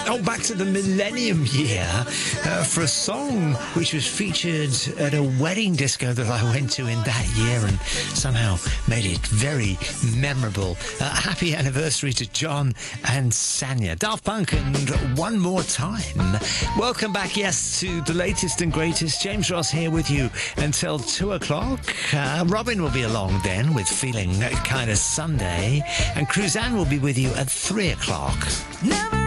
back to the millennium year for a song which was featured at a wedding disco that I went to in that year and somehow made it very memorable. Happy anniversary to John and Sanya. Daft Punk and One More Time. Welcome back, yes, to the latest and greatest. James Ross here with you until 2 o'clock. Robin will be along then with Feeling Kind of Sunday, and Cruzanne will be with you at 3 o'clock. Never